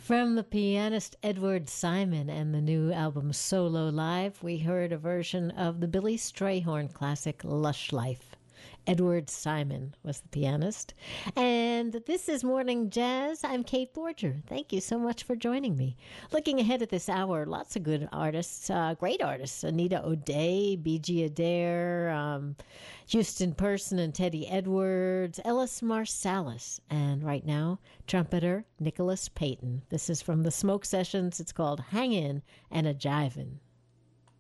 From the pianist Edward Simon and the new album Solo Live, we heard a version of the Billy Strayhorn classic Lush Life. Edward Simon was the pianist. And this is Morning Jazz. I'm Kate Borger. Thank you so much for joining me. Looking ahead at this hour, lots of good artists, great artists. Anita O'Day, B.G. Adair, Houston Person and Teddy Edwards, Ellis Marsalis, and right now, trumpeter Nicholas Payton. This is from the Smoke Sessions. It's called Hang In and a Jivin'.